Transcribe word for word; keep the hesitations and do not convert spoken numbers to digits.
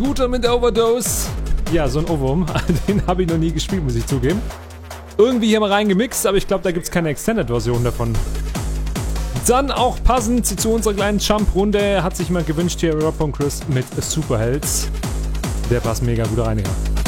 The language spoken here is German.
Scooter mit Overdose. Ja, so ein Ohrwurm. Den habe ich noch nie gespielt, muss ich zugeben. Irgendwie hier mal reingemixt, aber ich glaube, da gibt es keine Extended-Version davon. Dann auch passend zu unserer kleinen Jump-Runde hat sich jemand gewünscht hier, Rob von Chris mit Superhelds. Der passt mega gut rein hier.